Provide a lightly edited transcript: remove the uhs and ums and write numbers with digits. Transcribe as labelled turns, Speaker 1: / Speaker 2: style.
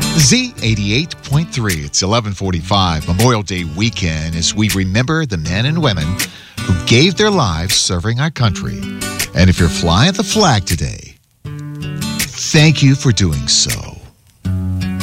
Speaker 1: Z88.3. It's 11:45, Memorial Day weekend, as we remember the men and women who gave their lives serving our country. And if you're flying the flag today, thank you for doing so.